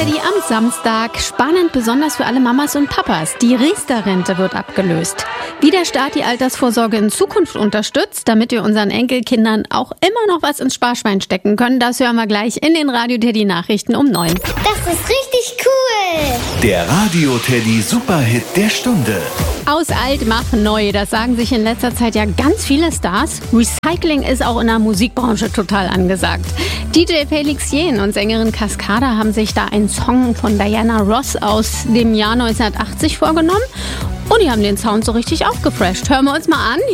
Teddy am Samstag. Spannend, besonders für alle Mamas und Papas. Die Riester-Rente wird abgelöst. Wie der Staat die Altersvorsorge in Zukunft unterstützt, damit wir unseren Enkelkindern auch immer noch was ins Sparschwein stecken können, das hören wir gleich in den Radio Teddy Nachrichten um 9. Das ist richtig cool. Der Radio Teddy Superhit der Stunde. Aus alt mach neu, das sagen sich in letzter Zeit ja ganz viele Stars. Recycling ist auch in der Musikbranche total angesagt. DJ Felix Jähn und Sängerin Cascada haben sich da einen Song von Diana Ross aus dem Jahr 1980 vorgenommen und die haben den Sound so richtig aufgefresht. Hören wir uns mal an.